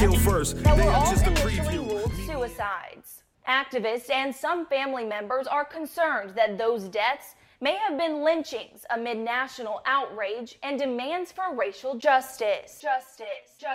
that were all initially ruled suicides. Activists and some family members are concerned that those deaths may have been lynchings amid national outrage and demands for racial justice.